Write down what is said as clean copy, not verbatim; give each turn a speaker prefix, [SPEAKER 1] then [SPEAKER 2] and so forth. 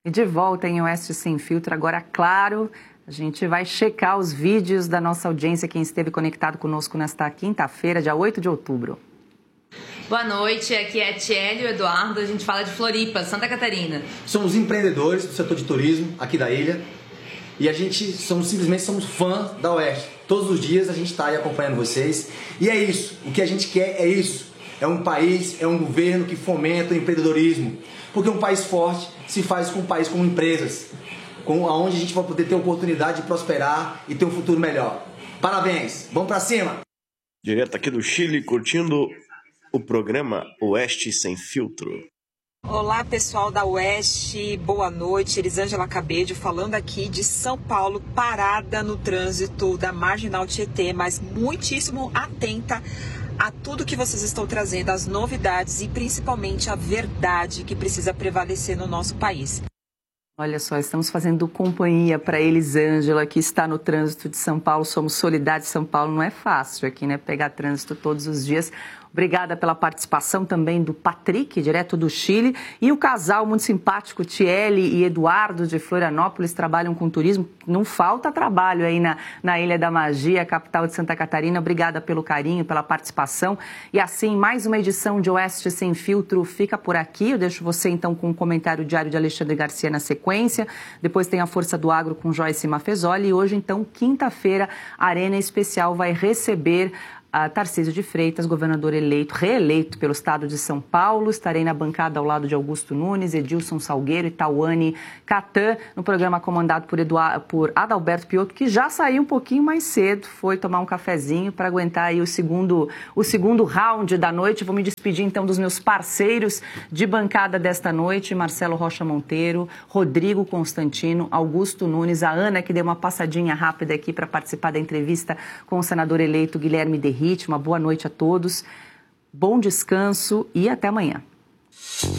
[SPEAKER 1] E de volta em Oeste Sem Filtro, agora, claro, a gente vai checar os vídeos da nossa audiência, quem esteve conectado conosco nesta quinta-feira, dia 8 de outubro.
[SPEAKER 2] Boa noite, aqui é Tiele e o Eduardo, a gente fala de Floripa, Santa Catarina.
[SPEAKER 3] Somos empreendedores do setor de turismo aqui da ilha e a gente simplesmente somos fã da Oeste. Todos os dias a gente está aí acompanhando vocês e é isso, o que a gente quer é isso. É um país, é um governo que fomenta o empreendedorismo, porque um país forte se faz com um país com empresas, onde a gente vai poder ter oportunidade de prosperar e ter um futuro melhor. Parabéns, vamos pra cima!
[SPEAKER 4] Direto aqui do Chile, curtindo o programa Oeste Sem Filtro.
[SPEAKER 5] Olá pessoal da Oeste, boa noite, Elisângela Cabedio falando aqui de São Paulo, parada no trânsito da Marginal Tietê, mas muitíssimo atenta a tudo que vocês estão trazendo, as novidades e principalmente a verdade que precisa prevalecer no nosso país.
[SPEAKER 1] Olha só, estamos fazendo companhia para Elisângela, que está no trânsito de São Paulo. Somos Solidade São Paulo, não é fácil aqui, né? Pegar trânsito todos os dias. Obrigada pela participação também do Patrick, direto do Chile. E o casal muito simpático, Tiele e Eduardo, de Florianópolis, trabalham com turismo. Não falta trabalho aí na Ilha da Magia, capital de Santa Catarina. Obrigada pelo carinho, pela participação. E assim, mais uma edição de Oeste Sem Filtro fica por aqui. Eu deixo você, então, com um comentário diário de Alexandre Garcia na sequência. Depois tem a Força do Agro com Joyce Mafezoli. E hoje, então, quinta-feira, a Arena Especial vai receber a Tarcísio de Freitas, governador reeleito pelo estado de São Paulo. Estarei na bancada ao lado de Augusto Nunes, Edilson Salgueiro e Tauane Catan, no programa comandado por Adalberto Piotto, que já saiu um pouquinho mais cedo, foi tomar um cafezinho para aguentar aí o segundo round da noite. Vou me despedir então dos meus parceiros de bancada desta noite, Marcelo Rocha Monteiro, Rodrigo Constantino, Augusto Nunes, a Ana, que deu uma passadinha rápida aqui para participar da entrevista com o senador eleito Guilherme Derrit. Uma boa noite a todos, bom descanso e até amanhã.